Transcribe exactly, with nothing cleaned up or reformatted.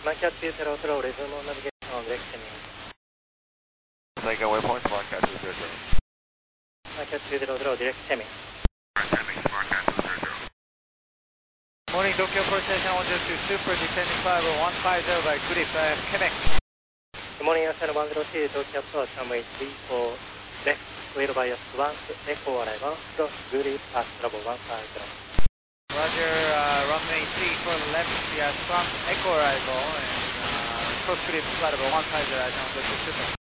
Market two zero zero, resume on navigation on direct semi. Take away points, Market two zero zero. Market two zero zero, direct semi. Morning, Tokyo Port Station one zero two, Super descending five one five zero by Cliff, uh, Quebec. Good morning, Asana one zero two, Tokyo Approach, runway three four, left, wheel bias one, Echo arrival, cross Cliff, pass trouble one five zero. Roger, uh, runway three four left, yes, from Echo arrival, and uh, cross Cliff, flight level one five zero, Asana one zero two, Super.